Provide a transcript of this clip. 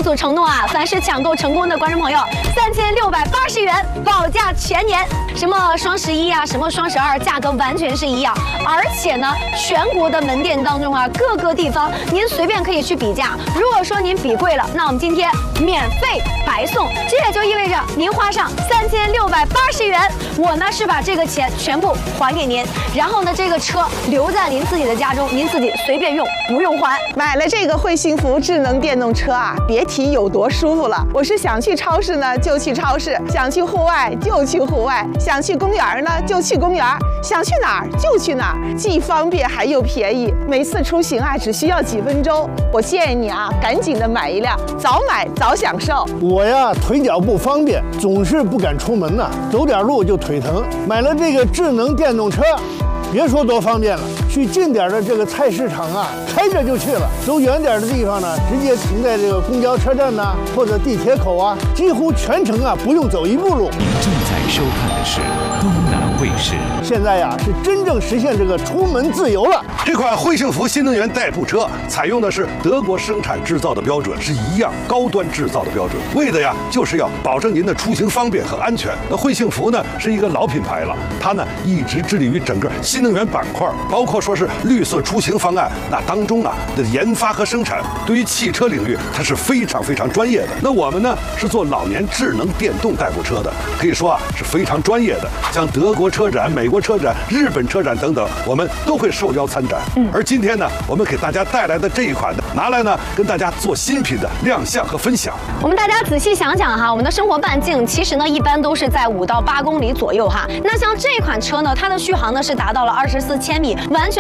所承诺啊，凡是抢购成功的观众朋友，3680元保价全年。什么双11啊，什么双12，价格完全是一样。而且呢，全国的门店当中啊，各个地方您随便可以去比价。如果说您比贵了，那我们今天免费白送。这也就意味着您花上3680元，我呢是把这个钱全部还给您，然后呢这个车留在您自己的家中，您自己随便用，不用还。 买了这个汇幸福智能电动车啊，别提有多舒服了。我是想去超市呢就去超市，想去户外就去户外，想去公园呢就去公园，想去哪儿就去哪儿，既方便还又便宜。每次出行啊只需要几分钟。我建议你啊，赶紧的买一辆，早买早享受。 我呀腿脚不方便，总是不敢出门呐，走点路就腿疼。买了这个智能电动车，别说多方便了，去近点的这个菜市场啊，开着就去了；走远点的地方呢，直接停在这个公交车站呐，或者地铁口啊，几乎全程啊不用走一步路。 您正在收看的是东南卫视。 现在呀是真正实现这个出门自由了。 这款汇幸福新能源代步车采用的是德国生产制造的标准，是一样高端制造的标准，为的呀就是要保证您的出行方便和安全。那汇幸福呢是一个老品牌了，它呢一直致力于整个新能源板块，包括说是绿色出行方案，那当中啊的研发和生产，对于汽车领域它是非常专业的。那我们呢是做老年智能电动代步车的，可以说啊是非常专业的。像德国车展、美国车展、日本车展等等，我们都会受邀参展。而今天呢，我们给大家带来的这一款呢，拿来呢跟大家做新品的亮相和分享。 我们大家仔细想想哈，我们的生活半径其实呢一般都是在5到8公里左右哈。那像这款车呢，它的续航呢是达到了24千米，完全